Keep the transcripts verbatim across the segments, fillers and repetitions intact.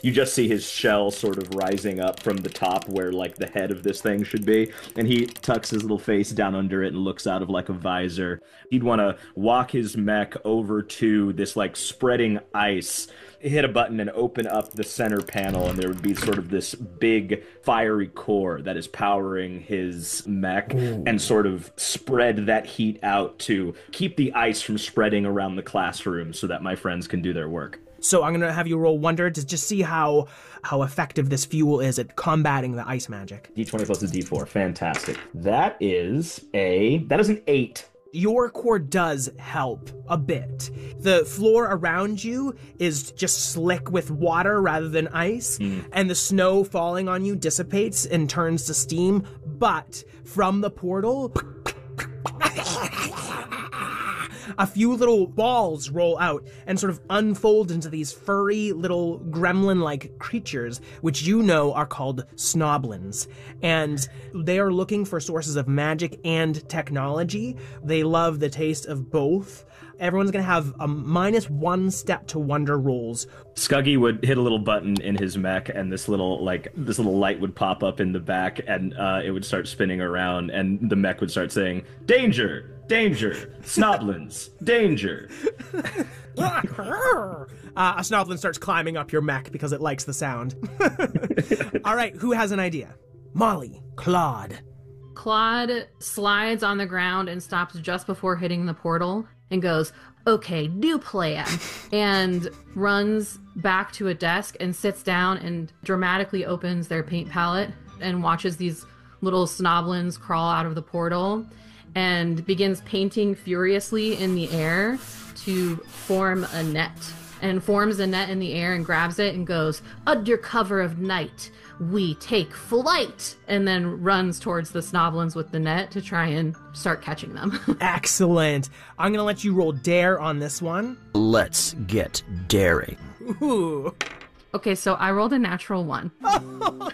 you just see his shell sort of rising up from the top where like the head of this thing should be, and he tucks his little face down under it and looks out of like a visor. He'd want to walk his mech over to this like spreading ice, hit a button and open up the center panel, and there would be sort of this big fiery core that is powering his mech. Ooh. And sort of spread that heat out to keep the ice from spreading around the classroom so that my friends can do their work. So I'm going to have you roll Wonder to just see how how effective this fuel is at combating the ice magic. D twenty plus a D four. Fantastic. That is a... That is an eight. Your core does help a bit. The floor around you is just slick with water rather than ice, mm. and the snow falling on you dissipates and turns to steam, but from the portal... a few little balls roll out and sort of unfold into these furry little gremlin-like creatures, which you know are called snoblins. And they are looking for sources of magic and technology. They love the taste of both. Everyone's going to have a minus one step to wonder rolls. Scuggy would hit a little button in his mech, and this little like this little light would pop up in the back, and uh, it would start spinning around, and the mech would start saying, "Danger! Danger! Snoblins! Danger!" uh, a snoblin starts climbing up your mech because it likes the sound. All right, who has an idea? Molly, Claude. Claude slides on the ground and stops just before hitting the portal and goes, "Okay, new plan," and runs back to a desk and sits down and dramatically opens their paint palette and watches these little snoblins crawl out of the portal and begins painting furiously in the air to form a net, and forms a net in the air and grabs it and goes, "Under cover of night, we take flight," and then runs towards the snoblins with the net to try and start catching them. Excellent. I'm going to let you roll dare on this one. Let's get daring. Ooh. Okay, so I rolled a natural one. Oh,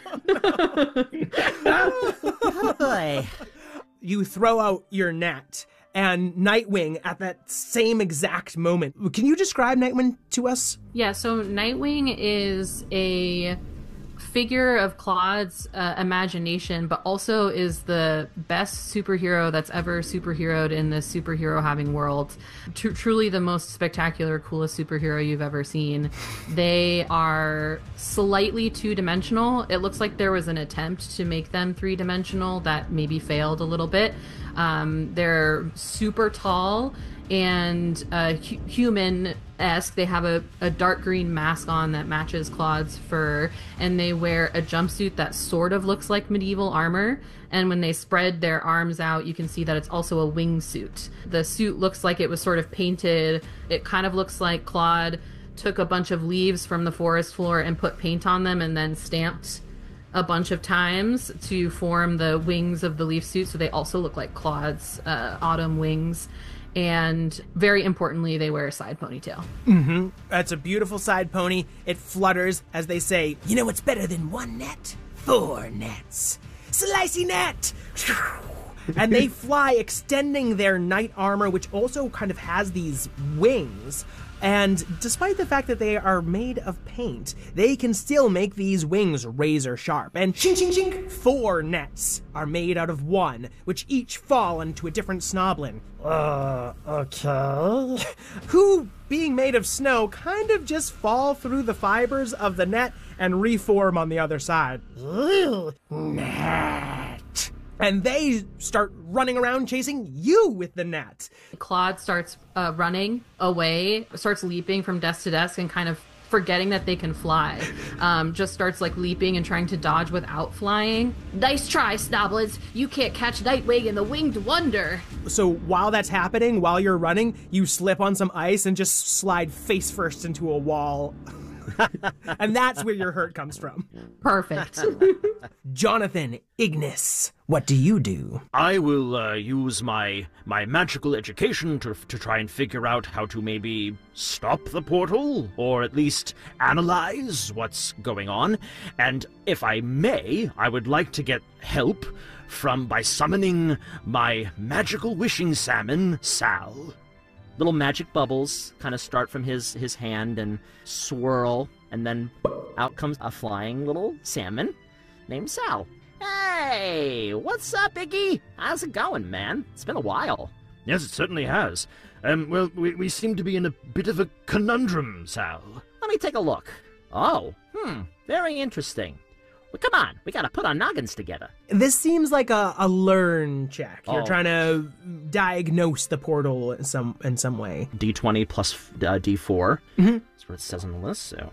no. Boy. You throw out your net, and Nightwing at that same exact moment. Can you describe Nightwing to us? Yeah, so Nightwing is a figure of Claude's uh, imagination, but also is the best superhero that's ever superheroed in this superhero having world. Tr- truly the most spectacular, coolest superhero you've ever seen. They are slightly two-dimensional. It looks like there was an attempt to make them three-dimensional that maybe failed a little bit. Um, they're super tall and uh, hu- human-esque. They have a, a dark green mask on that matches Claude's fur, and they wear a jumpsuit that sort of looks like medieval armor. And when they spread their arms out, you can see that it's also a wingsuit. The suit looks like it was sort of painted. It kind of looks like Claude took a bunch of leaves from the forest floor and put paint on them and then stamped a bunch of times to form the wings of the leaf suit, so they also look like Claude's uh, autumn wings. And very importantly, they wear a side ponytail. Mm-hmm. That's a beautiful side pony. It flutters as they say, "You know what's better than one net? Four nets. Slicey net!" And they fly, extending their knight armor, which also kind of has these wings. And despite the fact that they are made of paint, they can still make these wings razor sharp. And shing, shing, shing, four nets are made out of one, which each fall into a different snoblin. Uh, okay. Who, being made of snow, kind of just fall through the fibers of the net and reform on the other side. Net. And they start running around chasing you with the net. Claude starts uh, running away, starts leaping from desk to desk and kind of forgetting that they can fly. Um, just starts like leaping and trying to dodge without flying. "Nice try, Snoblins. You can't catch Nightwing and the Winged Wonder." So while that's happening, while you're running, you slip on some ice and just slide face first into a wall. And that's where your hurt comes from. Perfect. Jonathan, Ignis, what do you do? I will uh, use my my magical education to to try and figure out how to maybe stop the portal, or at least analyze what's going on. And if I may, I would like to get help from by summoning my magical wishing salmon, Sal. Little magic bubbles kind of start from his, his hand and swirl and then out comes a flying little salmon named Sal. Hey, what's up, Iggy? How's it going, man? It's been a while. Yes, it certainly has. Um, well, we, we seem to be in a bit of a conundrum, Sal. Let me take a look. Oh, hmm, very interesting. Well, come on, we gotta put our noggins together. This seems like a, a learn check. You're Oh. trying to diagnose the portal in some in some way. D twenty plus uh, D four. Mm-hmm. That's what it says on the list, so...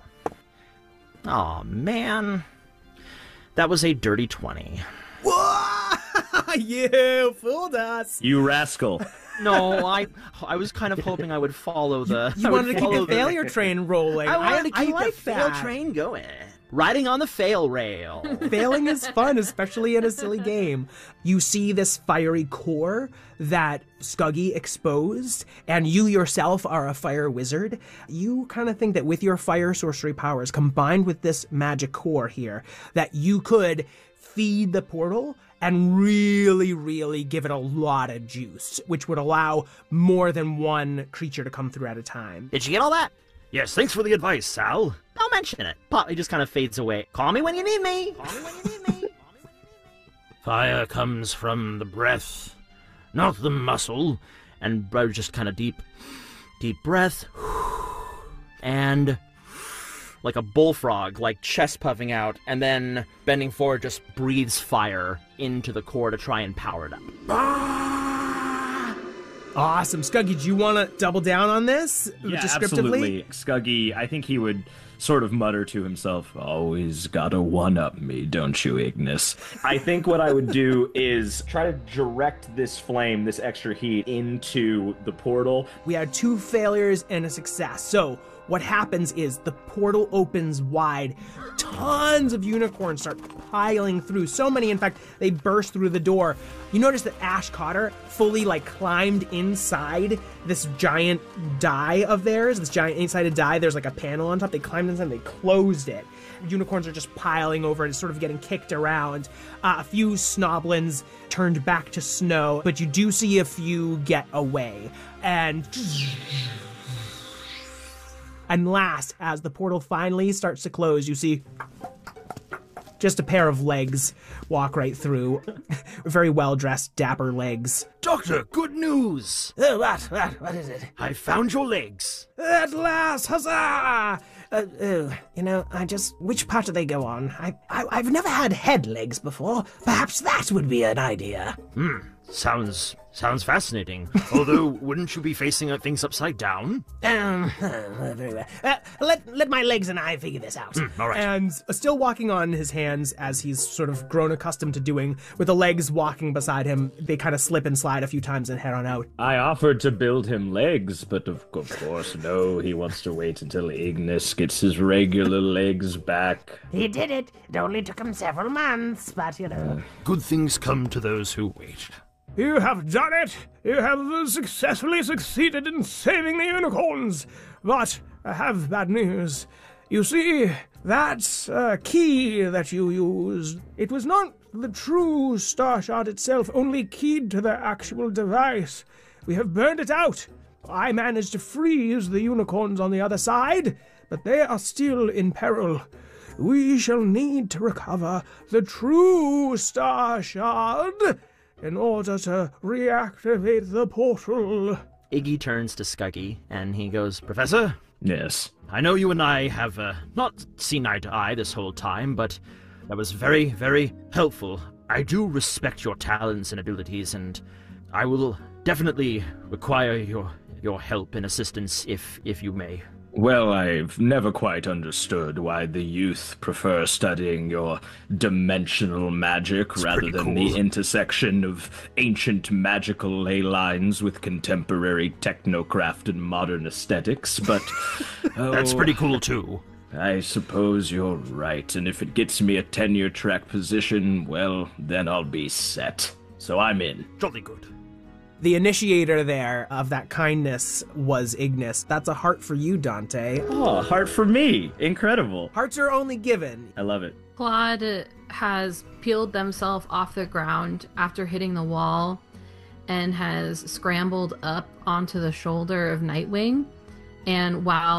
Oh man. That was a dirty twenty. Whoa! You fooled us. You rascal. No, I I was kind of hoping I would follow the... You I would wanted to keep follow the failure train rolling. I wanted to keep like the fail that. train going. Riding on the fail rail. Failing is fun, especially in a silly game. You see this fiery core that Scuggy exposed, and you yourself are a fire wizard. You kind of think that with your fire sorcery powers, combined with this magic core here, that you could feed the portal and really, really give it a lot of juice, which would allow more than one creature to come through at a time. Did you get all that? Yes, thanks for the advice, Sal. Don't mention it. Pop, it just kind of fades away. Call me when you need me. Call me when you need me. Fire comes from the breath, not the muscle. And bro, just kind of deep, deep breath. And like a bullfrog, like chest puffing out, and then bending forward just breathes fire into the core to try and power it up. Awesome. Scuggy, do you want to double down on this Yeah, descriptively? absolutely. Scuggy, I think he would sort of mutter to himself, always gotta one-up me, don't you, Ignis? I think what I would do is try to direct this flame, this extra heat, into the portal. We had two failures and a success. So what happens is the portal opens wide. Tons of unicorns start piling through. So many, in fact, they burst through the door. You notice that Ash Cotter fully like climbed inside this giant die of theirs, this giant eight-sided die. There's like a panel on top. They climbed inside and they closed it. Unicorns are just piling over and sort of getting kicked around. Uh, a few snoblins turned back to snow, but you do see a few get away. And... And last, as the portal finally starts to close, you see just a pair of legs walk right through. Very well-dressed, dapper legs. Doctor, good news! Oh, what? What? What is it? I found your legs. At last, huzzah! Uh, oh, you know, I just... Which part do they go on? I, I, I've never had head legs before. Perhaps that would be an idea. Hmm, sounds... sounds fascinating. Although, wouldn't you be facing uh, things upside down? Um, uh, very well. Uh, let, let my legs and I figure this out. Mm, all right. And uh, still walking on his hands, as he's sort of grown accustomed to doing, with the legs walking beside him, they kind of slip and slide a few times and head on out. I offered to build him legs, but of, of course, no, he wants to wait until Ignis gets his regular legs back. He did it. It only took him several months, but you know. Good things come to those who wait. You have done it! You have successfully succeeded in saving the unicorns! But I have bad news. You see, that uh, key that you used, it was not the true star shard itself, only keyed to the actual device. We have burned it out. I managed to freeze the unicorns on the other side, but they are still in peril. We shall need to recover the true star shard in order to reactivate the portal. Iggy turns to Scuggy, and he goes, Professor, Yes. I know you and I have uh, not seen eye to eye this whole time, but that was very, very helpful. I do respect your talents and abilities, and I will definitely require your your help and assistance if if you may. Well, I've never quite understood why the youth prefer studying your dimensional magic rather pretty than cool. the intersection of ancient magical ley lines with contemporary technocraft and modern aesthetics, but... That's oh, pretty cool too. I suppose you're right, and if it gets me a tenure track position, well, then I'll be set. So I'm in. Jolly good. The initiator there of that kindness was Ignis. That's a heart for you, Dante. Oh, heart for me! Incredible. Hearts are only given. I love it. Claude has peeled themselves off the ground after hitting the wall and has scrambled up onto the shoulder of Nightwing. And while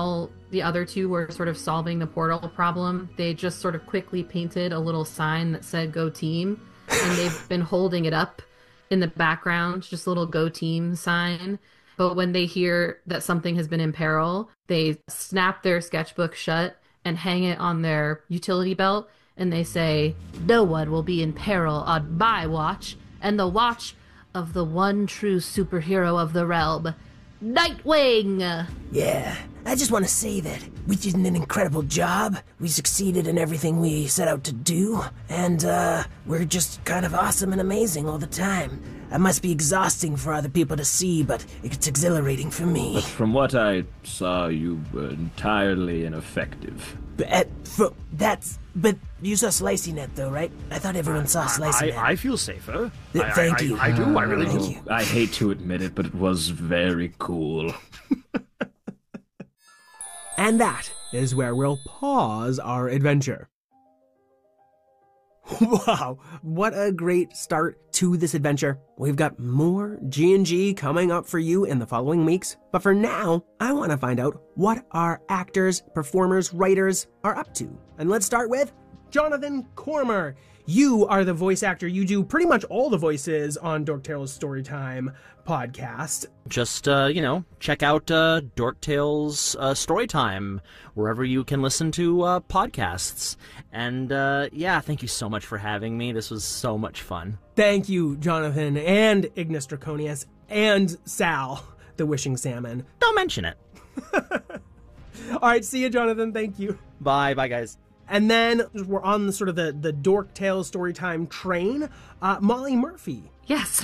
the other two were sort of solving the portal problem, they just sort of quickly painted a little sign that said "Go Team," and they've been holding it up in the background, just a little "Go Team" sign. But when they hear that something has been in peril, they snap their sketchbook shut and hang it on their utility belt, and they say, "No one will be in peril on my watch, and the watch of the one true superhero of the realm, Nightwing!" Yeah, I just want to say that we did an incredible job. We succeeded in everything we set out to do, and uh, we're just kind of awesome and amazing all the time. It must be exhausting for other people to see, but it's exhilarating for me. But from what I saw, you were entirely ineffective. But, uh, for, that's... But you saw Slicey Net, though, right? I thought everyone saw Slicey I, Net. I feel safer. Th- I, thank I, you. I, I do, I really Thank do. you. I hate to admit it, but it was very cool. And that is where we'll pause our adventure. Wow, what a great start to this adventure. We've got more G and G coming up for you in the following weeks, but for now, I want to find out what our actors, performers, writers are up to. And let's start with Jonathan Cormer. You are the voice actor. You do pretty much all the voices on Dork Tales Storytime podcast. Just, uh, you know, check out uh, Dork Tales uh, Storytime wherever you can listen to uh, podcasts. And, uh, yeah, thank you so much for having me. This was so much fun. Thank you, Jonathan, and Ignis Draconius, and Sal, the Wishing Salmon. Don't mention it. All right, see you, Jonathan. Thank you. Bye. Bye, guys. And then we're on the sort of the, the Dork Tales Storytime train. Uh, Molly Murphy. Yes,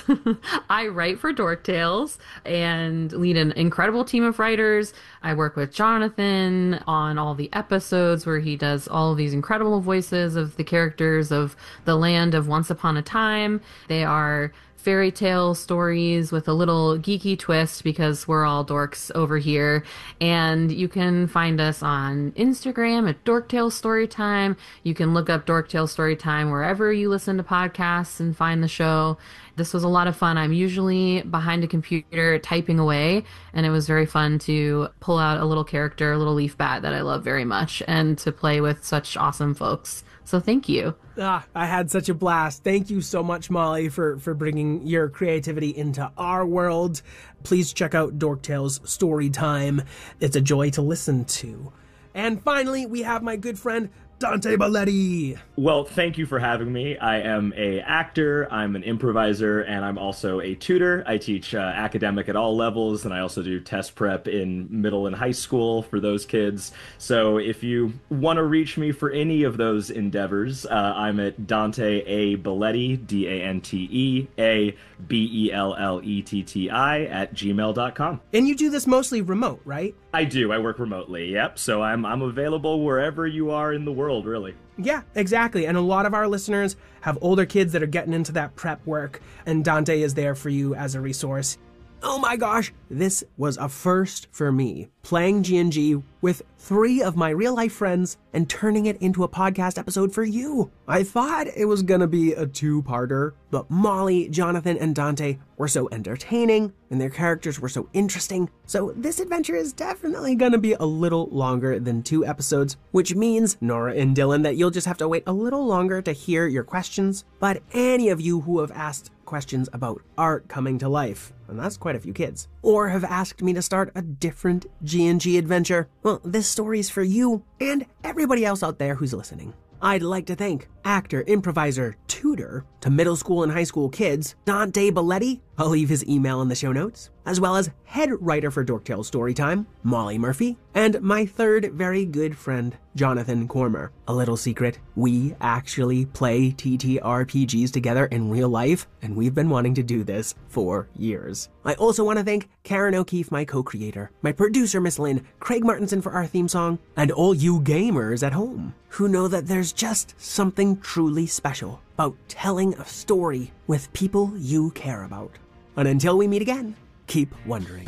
I write for Dork Tales and lead an incredible team of writers. I work with Jonathan on all the episodes where he does all of these incredible voices of the characters of the land of Once Upon a Time. They are fairy tale stories with a little geeky twist because we're all dorks over here. And you can find us on Instagram at Dork Tales Storytime. You can look up Dork Tales Storytime wherever you listen to podcasts and find the show. This was a lot of fun. I'm usually behind a computer typing away, and it was very fun to pull out a little character, a little leaf bat that I love very much, and to play with such awesome folks. So thank you. Ah, I had such a blast. Thank you so much, Molly, for, for bringing your creativity into our world. Please check out Dork Tales Storytime. It's a joy to listen to. And finally, we have my good friend, Dante Belletti. Well, thank you for having me. I am a actor, I'm an improviser, and I'm also a tutor. I teach uh, academic at all levels, and I also do test prep in middle and high school for those kids. So if you want to reach me for any of those endeavors, uh, I'm at Dante A. Belletti, D A N T E A B E L L E T T I at gmail dot com. And you do this mostly remote, right? I do. I work remotely, yep. So I'm I'm available wherever you are in the world, really. Yeah, exactly. And a lot of our listeners have older kids that are getting into that prep work, and Dante is there for you as a resource. Oh my gosh, this was a first for me, playing G and G with three of my real-life friends and turning it into a podcast episode for you. I thought it was gonna be a two-parter, but Molly, Jonathan, and Dante were so entertaining, and their characters were so interesting, so this adventure is definitely gonna be a little longer than two episodes, which means, Nora and Dylan, that you'll just have to wait a little longer to hear your questions, but any of you who have asked questions about art coming to life, and that's quite a few kids, or have asked me to start a different G and G adventure, well, this story's for you and everybody else out there who's listening. I'd like to thank actor, improviser, tutor to middle school and high school kids, Dante Belletti, I'll leave his email in the show notes, as well as head writer for Dork Tales Storytime, Molly Murphy, and my third very good friend, Jonathan Cormer. A little secret, we actually play T T R P Gs together in real life, and we've been wanting to do this for years. I also want to thank Karen O'Keefe, my co-creator, my producer, Miss Lynn, Craig Martinson for our theme song, and all you gamers at home who know that there's just something truly special about telling a story with people you care about. And until we meet again, keep wondering.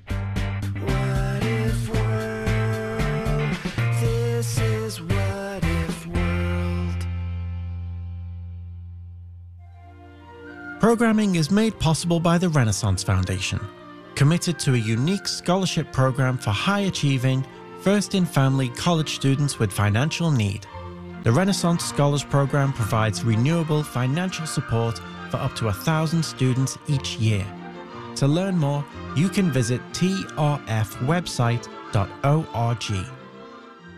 What if world? This is What If World. Programming is made possible by the Renaissance Foundation, committed to a unique scholarship program for high-achieving, first in family college students with financial need. The Renaissance Scholars Program provides renewable financial support for up to a thousand students each year. To learn more, you can visit t r f website dot org.